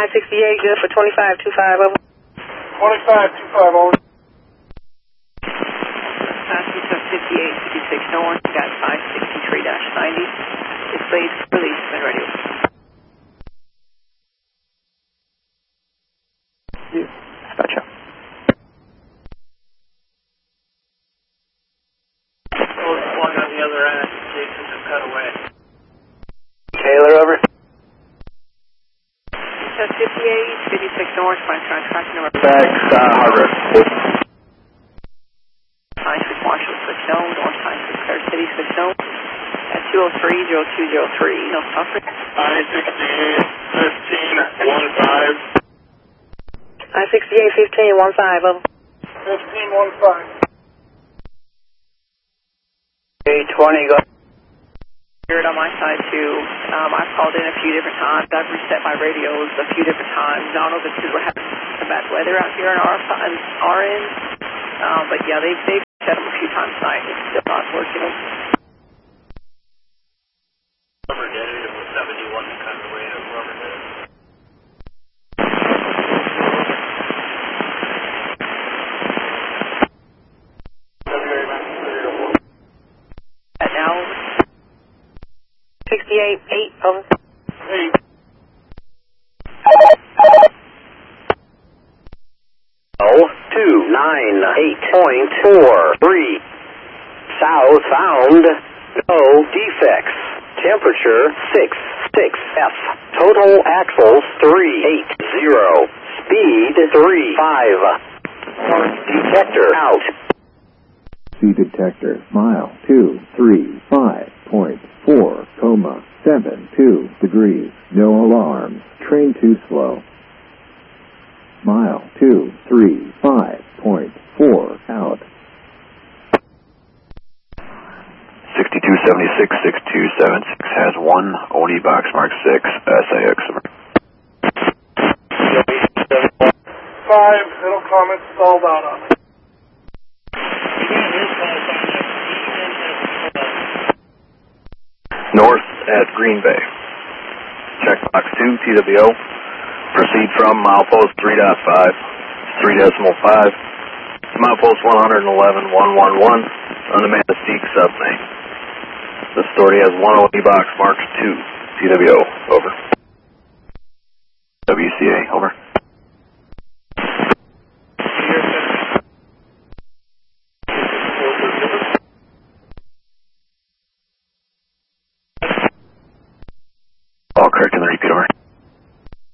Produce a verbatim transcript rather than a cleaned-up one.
I sixty-eight, good for twenty-five two five, over. twenty-five two five, over. Passenger fifty-eight fifty-six, no one, got five sixty-three ninety. Displays release and ready. Gotcha. Plug on the other end. Jason just cut away. Taylor, over. fifty-eight fifty-six north, find trying tracking number. Thanks, uh, Harbor. nine six Marshall, switch no, north nine six Fair City, switch no. At two oh three oh two oh three, no suffering. I sixty-eight fifteen one five. I sixty-eight fifteen one five, over. fifteen one five. eight twenty, go. Heard on my side too. Um, I've called in a few different times. I've reset my radios a few different times. I don't know if it's because we're having some bad weather out here on our, on our end. Um, but yeah, they've, they've set them a few times tonight. It's still not working. Rubber did it. It was seventy-one cut away. Rubber did it. And now, sixty-eight eight, over. Eight. Oh, two nine eight point four three. South found. No defects. Temperature six six F. Total axles three eight zero. Speed three five. Detector out. Speed detector, mile two three five point four, comma, seven two degrees. No alarms. Train too slow. Mile two three five point four out. sixty-two seventy-six, six two seven six has one, O D box mark six, S A X. Five, little comments stalled out on it. North at Green Bay. Check box two, T W O. Proceed from milepost three point five, three decimal five. Milepost one eleven one one one on the Manistee submain. This authority has one O D box marked two, T W O, over. W C A, over. All correct in the